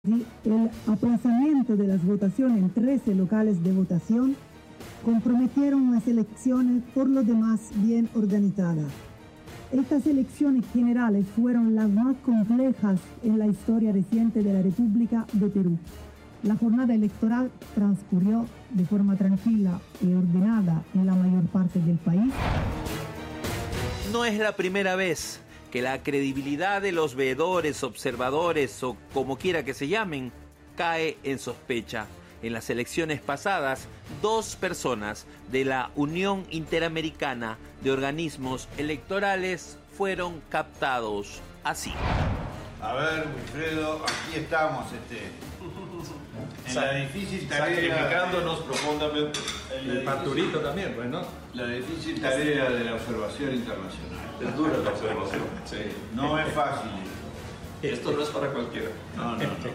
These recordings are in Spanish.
El aplazamiento de las votaciones en 13 locales de votación comprometieron las elecciones por lo demás bien organizadas. Estas elecciones generales fueron las más complejas en la historia reciente de la República de Perú. La jornada electoral transcurrió de forma tranquila y ordenada en la mayor parte del país. No es la primera vez que la credibilidad de los veedores, observadores o como quiera que se llamen, cae en sospecha. En las elecciones pasadas, 2 personas de la Unión Interamericana de Organismos Electorales fueron captados así. A ver, Wilfredo, aquí estamos, en la difícil tarea... Sacrificándonos profundamente. El Panturito también, pues, ¿no? La difícil tarea de la observación internacional. Es dura la observación. Sí. No es fácil. Esto no es para cualquiera. No.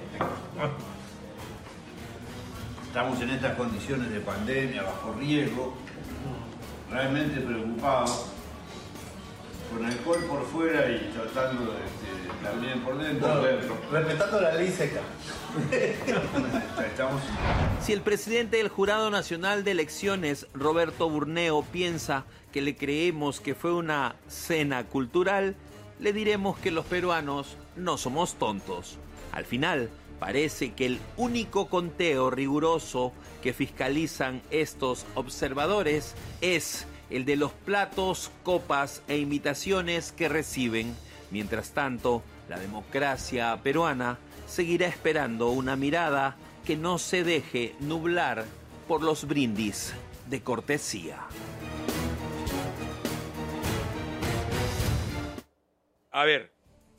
Estamos en estas condiciones de pandemia, bajo riesgo, realmente preocupados, con alcohol por fuera y tratando de también por dentro. Respetando la ley seca. Estamos... Si el presidente del Jurado Nacional de Elecciones, Roberto Burneo, piensa que le creemos que fue una cena cultural, le diremos que los peruanos no somos tontos. Al final, parece que el único conteo riguroso que fiscalizan estos observadores es el de los platos, copas e invitaciones que reciben. Mientras tanto, la democracia peruana seguirá esperando una mirada que no se deje nublar por los brindis de cortesía. A ver,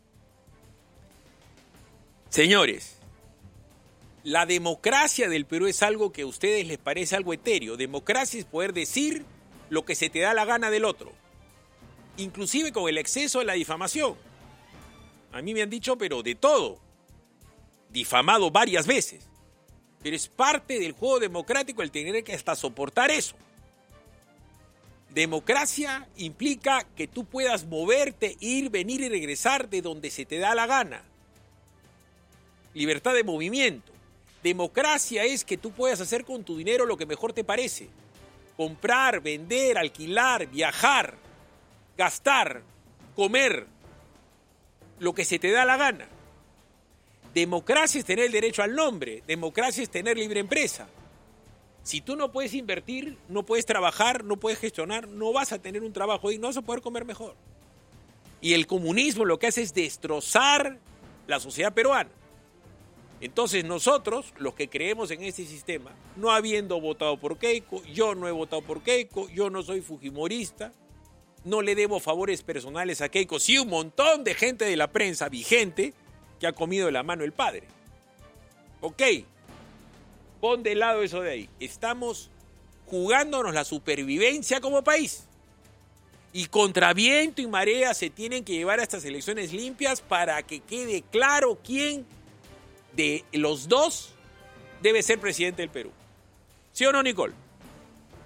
señores, la democracia del Perú es algo que a ustedes les parece algo etéreo. Democracia es poder decir lo que se te da la gana del otro, inclusive con el exceso de la difamación. A mí me han dicho, pero de todo, difamado varias veces, pero es parte del juego democrático el tener que hasta soportar eso. Democracia implica que tú puedas moverte, ir, venir y regresar de donde se te da la gana. Libertad de movimiento. Democracia es que tú puedas hacer con tu dinero lo que mejor te parece. Comprar, vender, alquilar, viajar, gastar, comer, lo que se te da la gana. Democracia es tener el derecho al nombre. Democracia es tener libre empresa. Si tú no puedes invertir, no puedes trabajar, no puedes gestionar, no vas a tener un trabajo y no vas a poder comer mejor. Y el comunismo lo que hace es destrozar la sociedad peruana. Entonces nosotros, los que creemos en este sistema, no habiendo votado por Keiko, yo no he votado por Keiko, yo no soy fujimorista, no le debo favores personales a Keiko, sí un montón de gente de la prensa vigente que ha comido de la mano el padre. Ok, pon de lado eso de ahí. Estamos jugándonos la supervivencia como país. Y contra viento y marea se tienen que llevar a estas elecciones limpias para que quede claro quién de los dos debe ser presidente del Perú. ¿Sí o no, Nicole?